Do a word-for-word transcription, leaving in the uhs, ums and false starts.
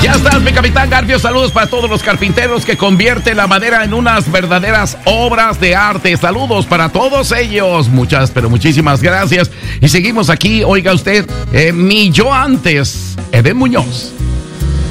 Ya estás, mi capitán Garfio. Saludos para todos los carpinteros que convierten la madera en unas verdaderas obras de arte. Saludos para todos ellos. Muchas, pero muchísimas gracias. Y seguimos aquí. Oiga usted, eh, mi yo antes, Edén Muñoz.